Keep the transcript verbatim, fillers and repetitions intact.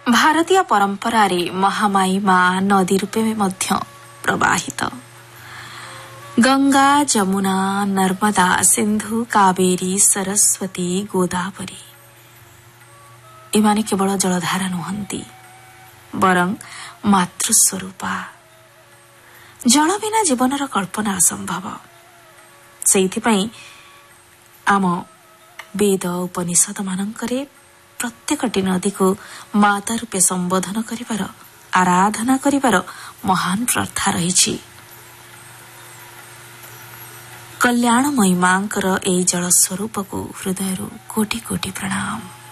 भारतीय परंपरा महामाई माँ नदी रूपे मध्य प्रवाहित। गंगा जमुना नर्मदा सिंधु कावेरी सरस्वती गोदावरी एमाने केवल जलधारा नुहंती बरं मातृस्वरूपा। जल बिना जीवनर कल्पना असंभव। सेइथिपई आम वेद उपनिषद मानंकरे प्रत्येकटी नदी को माता रूपे संबोधन करिवार आराधना करिवार महान प्रथा रही। कल्याणमयी मांकर ए जल स्वरूप को हृदय कोटि कोटि प्रणाम।